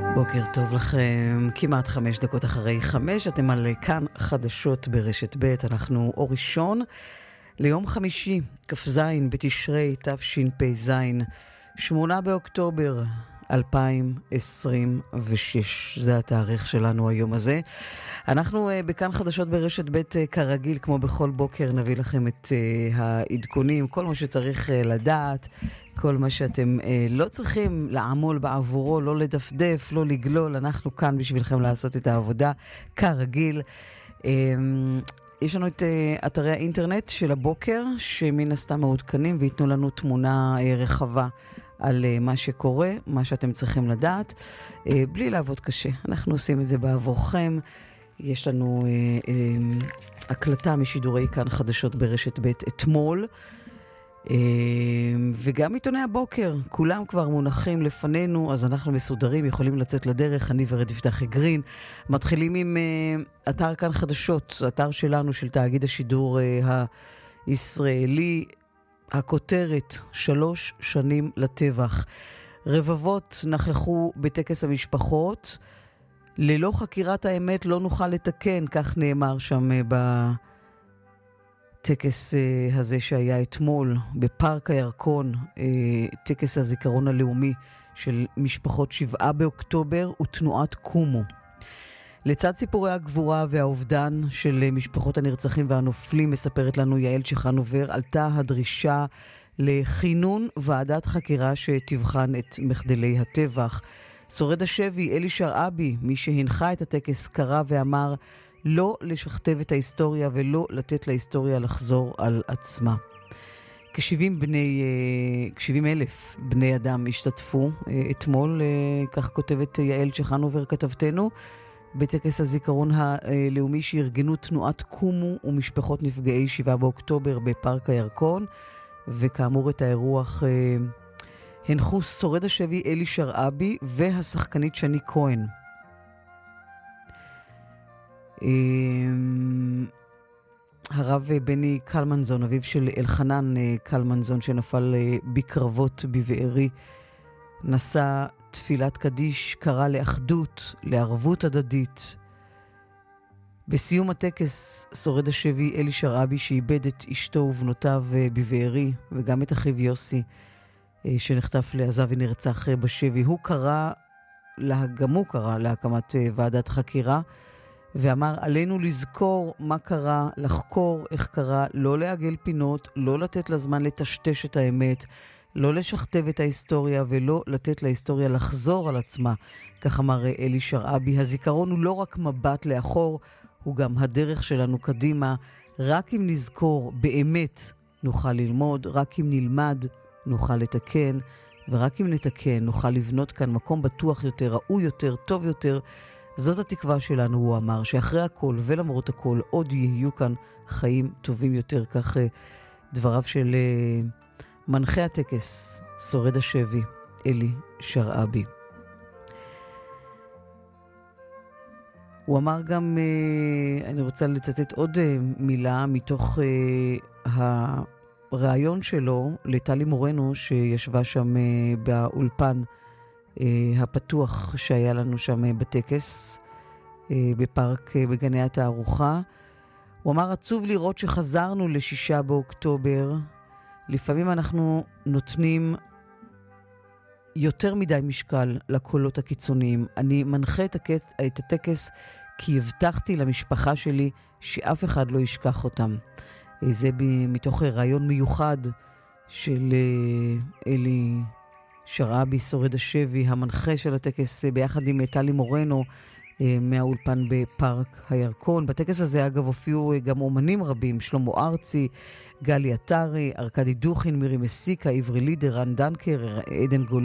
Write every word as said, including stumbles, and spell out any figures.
בוקר טוב לכם, כמעט חמש דקות אחרי חמש, אתם על כאן חדשות ברשת ב', אנחנו אור ראשון ליום חמישי, כ"ז בתשרי תשפ"ז, שמונה באוקטובר אלפיים עשרים ושש, זה התאריך שלנו היום הזה. אנחנו uh, בכאן חדשות ברשת ב' uh, כרגיל, כמו בכל בוקר, נביא לכם את uh, העדכונים, כל מה שצריך uh, לדעת, כל מה שאתם uh, לא צריכים לעמול בעבורו, לא לדפדף, לא לגלול, אנחנו כאן בשבילכם לעשות את העבודה כרגיל. Um, יש לנו את uh, אתרי האינטרנט של הבוקר, שמן הסתם מעודכנים ויתנו לנו תמונה uh, רחבה על uh, מה שקורה, מה שאתם צריכים לדעת, uh, בלי לעבוד קשה. אנחנו עושים את זה בעבורכם. יש לנו uh, uh, הקלטה משידורי כאן חדשות ברשת ב' אתמול, uh, וגם עיתוני הבוקר, כולם כבר מונחים לפנינו, אז אנחנו מסודרים, יכולים לצאת לדרך. אני ורד יפתחי גרין, מתחילים עם uh, אתר כאן חדשות, אתר שלנו, של תאגיד השידור uh, הישראלי. הכותרת, שלוש שנים לטבח. רבבות נכחו בטקס המשפחות. ללא חקירת האמת לא נוכל לתקן, כך נאמר שם בטקס הזה שהיה אתמול בפארק הירקון, טקס הזיכרון הלאומי של משפחות שבעה באוקטובר ותנועת קומו. לצד סיפורי הגבורה והאובדן של משפחות הנרצחים והנופלים, מספרת לנו יעל צ'חנובר, עלתה הדרישה לכינון ועדת חקירה שתבחן את מחדלי הטבח. שורד השבי אלי שרעבי, מי שהנחה את הטקס, קרא ואמר לא לשכתב את ההיסטוריה ולא לתת להיסטוריה לחזור על עצמה. כ-שבעים בני, כ-שבעים אלף בני אדם השתתפו אתמול, כך כותבת יעל צ'חנובר כתבתנו, בטקס הזיכרון הלאומי שארגנו תנועת קומו ומשפחות נפגעי שבעה באוקטובר בפארק הירקון, וכאמור את האירוח אה, הנחו שורד השבי אלי שרעבי והשחקנית שני כהן. אה, הרב בני קלמנזון, אביו של אלחנן אה, קלמנזון שנפל אה, בקרבות בבארי, נשא תפילת קדיש, קרא לאחדות, לערבות הדדית. בסיום הטקס, שורד השבי אלי שרעבי, שאיבד את אשתו ובנותיו בבארי, וגם את אחיו יוסי, שנחטף לעזה ונרצח בשבי, הוא קרא, גם הוא קרא להקמת ועדת חקירה, ואמר עלינו לזכור מה קרה, לחקור איך קרה, לא להגל פינות, לא לתת לזמן לטשטש את האמת, לא לשכתב את ההיסטוריה ולא לתת להיסטוריה לחזור על עצמה, כך אמר אלי שרעבי. הזיכרון הוא לא רק מבט לאחור, הוא גם הדרך שלנו קדימה. רק אם נזכור באמת נוכל ללמוד, רק אם נלמד נוכל לתקן, ורק אם נתקן נוכל לבנות כאן מקום בטוח יותר, ראוי יותר, טוב יותר. זאת התקווה שלנו, הוא אמר, שאחרי הכל ולמרות הכל עוד יהיו כאן חיים טובים יותר. כך דבריו של מנחה הטקס, שורד השבי אלי שרעבי. הוא אמר גם, אני רוצה לצטט עוד מילה מתוך הרעיון שלו לטלי מורנו, שישבה שם באולפן הפתוח שהיה לנו שם בטקס בפארק בגני התערוכה. הוא אמר, עצוב לראות שחזרנו לשישה באוקטובר. לפעמים אנחנו נותנים יותר מדי משקל לקולות הקיצוניים. אני מנחה את הטקס, את הטקס כי הבטחתי למשפחה שלי שאף אחד לא ישכח אותם. זה מתוך רעיון מיוחד של אלי שרעבי, שורד השבי, המנחה של הטקס, ביחד עם טלי מורנו מהאולפן בפארק הירקון. בטקס הזה אגב הופיעו גם אומנים רבים, שלמה ארצי, גלי עטרי, ארקדי דוכין, מירי מסיקה, עברי לידר, רן דנקר, עדן גול